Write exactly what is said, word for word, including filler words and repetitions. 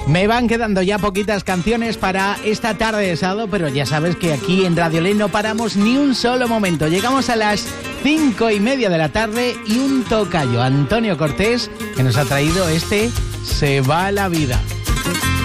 Me van quedando ya poquitas canciones para esta tarde de sábado, pero ya sabes que aquí en Radio Ley no paramos ni un solo momento. Llegamos a las cinco y media de la tarde y un tocayo, Antonio Cortés, que nos ha traído este Se va la vida.